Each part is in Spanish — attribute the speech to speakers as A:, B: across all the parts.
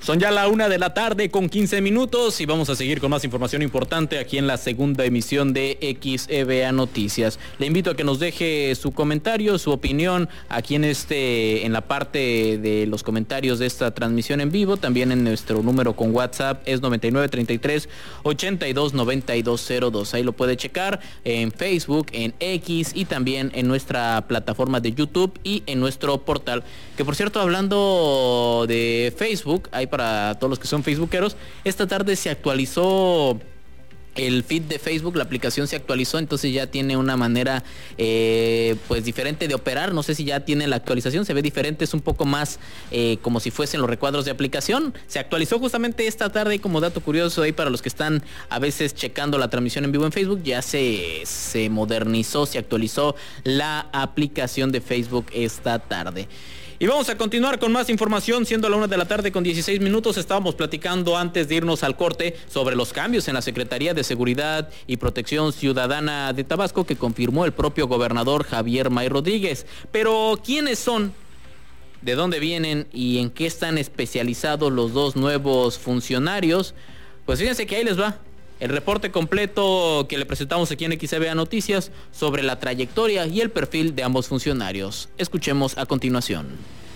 A: Son ya la 1:15 p.m. y vamos a seguir con más información importante aquí en la segunda emisión de XEVA Noticias. Le invito a que nos deje su comentario, su opinión aquí en la parte de los comentarios de esta transmisión en vivo. También en nuestro número con WhatsApp es 9933-829202. Ahí lo puede checar en Facebook, en X y también en nuestra plataforma de YouTube y en nuestro portal. Que por cierto, hablando de Facebook, hay para todos los que son facebookeros, esta tarde se actualizó el feed de Facebook, la aplicación se actualizó, entonces ya tiene una manera pues diferente de operar. No sé si ya tiene la actualización, se ve diferente, es un poco más como si fuesen los recuadros de aplicación. Se actualizó justamente esta tarde, y como dato curioso ahí para los que están a veces checando la transmisión en vivo en Facebook, ya se modernizó, se actualizó la aplicación de Facebook esta tarde. Y vamos a continuar con más información, siendo la 1:16 p.m. Estábamos platicando antes de irnos al corte sobre los cambios en la Secretaría de Seguridad y Protección Ciudadana de Tabasco que confirmó el propio gobernador Javier May Rodríguez. Pero, ¿quiénes son? ¿De dónde vienen? ¿Y en qué están especializados los dos nuevos funcionarios? Pues fíjense que ahí les va el reporte completo que le presentamos aquí en XEVA Noticias sobre la trayectoria y el perfil de ambos funcionarios. Escuchemos a continuación.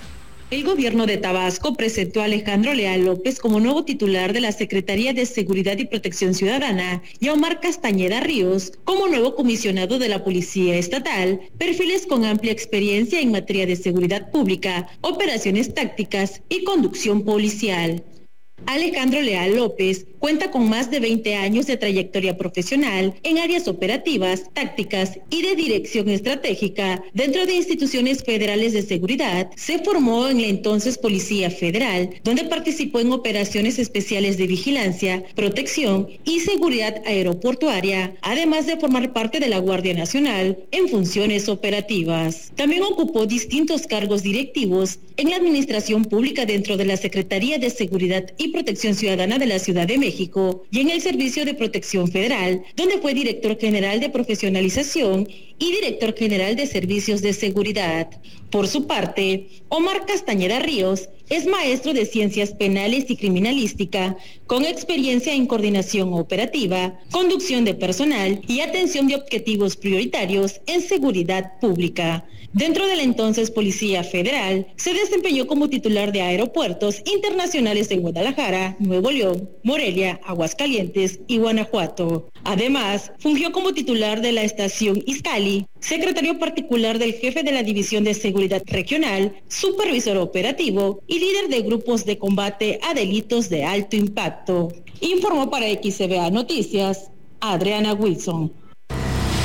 B: El gobierno de Tabasco presentó a Alejandro Leal López como nuevo titular de la Secretaría de Seguridad y Protección Ciudadana y a Omar Castañeda Ríos como nuevo comisionado de la Policía Estatal, perfiles con amplia experiencia en materia de seguridad pública, operaciones tácticas y conducción policial. Alejandro Leal López cuenta con más de 20 años de trayectoria profesional en áreas operativas, tácticas y de dirección estratégica dentro de instituciones federales de seguridad. Se formó en la entonces Policía Federal, donde participó en operaciones especiales de vigilancia, protección y seguridad aeroportuaria, además de formar parte de la Guardia Nacional en funciones operativas. También ocupó distintos cargos directivos en la administración pública dentro de la Secretaría de Seguridad y Protección Ciudadana de la Ciudad de México y en el Servicio de Protección Federal, donde fue director general de profesionalización y director general de servicios de seguridad. Por su parte, Omar Castañeda Ríos es maestro de Ciencias Penales y Criminalística, con experiencia en coordinación operativa, conducción de personal y atención de objetivos prioritarios en seguridad pública. Dentro de la entonces Policía Federal, se desempeñó como titular de aeropuertos internacionales en Guadalajara, Nuevo León, Morelia, Aguascalientes y Guanajuato. Además, fungió como titular de la estación Izcalli, secretario particular del jefe de la División de Seguridad Regional, supervisor operativo y líder de grupos de combate a delitos de alto impacto. Informó para XEVA Noticias, Adriana Wilson.